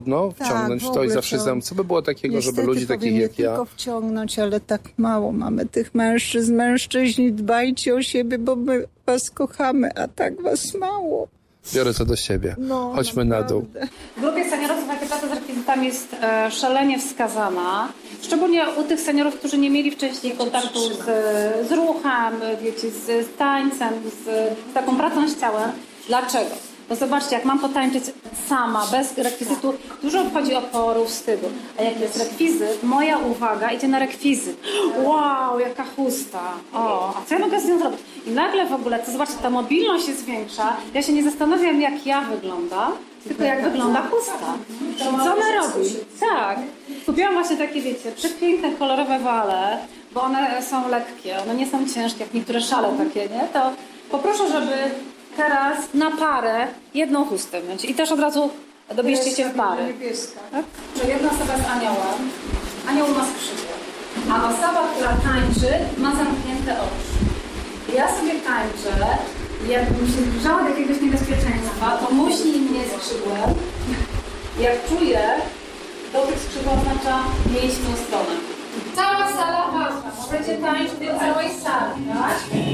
No, wciągnąć Tak, w to i zawsze znam, co by było takiego, Niestety, żeby ludzi takich powiem, jak nie ja... tylko wciągnąć, ale tak mało mamy tych mężczyzn. Mężczyźni, dbajcie o siebie, bo my was kochamy, a tak was mało. Biorę to do siebie. No, Chodźmy na dół. naprawdę. W grupie seniorów praca z rekwizytami jest szalenie wskazana. Szczególnie u tych seniorów, którzy nie mieli wcześniej kontaktu z ruchem, wiecie, z tańcem, z taką pracą z ciałem. Dlaczego? Bo zobaczcie, jak mam potańczyć sama, bez rekwizytu, dużo wchodzi oporów, wstydu. A jak jest rekwizyt, moja uwaga idzie na rekwizyt. Wow, jaka chusta. O, a co ja mogę z nią zrobić? I nagle w ogóle, to zobaczcie, ta mobilność się zwiększa. Ja się nie zastanawiam, jak ja wyglądam, tylko jak wygląda chusta. Co my robi? Tak. Kupiłam właśnie takie, wiecie, przepiękne, kolorowe wale, bo one są lekkie, one nie są ciężkie, jak niektóre szale takie, nie? To poproszę, żeby teraz na parę jedną chustę wziąć. I też od razu dobierzcie się w pary. Tak? Że jedna osoba jest aniołem. Anioł ma skrzydła. A osoba, która tańczy, ma zamknięte oczy. Ja sobie tańczę, jakbym się zbliżała do jakiegoś niebezpieczeństwa, to muśnij mnie skrzydłem. Jak czuję, dotyk skrzydła oznacza nie iść w tą stronę. Cała sala wasza, możecie tańczyć do całej sali, tak?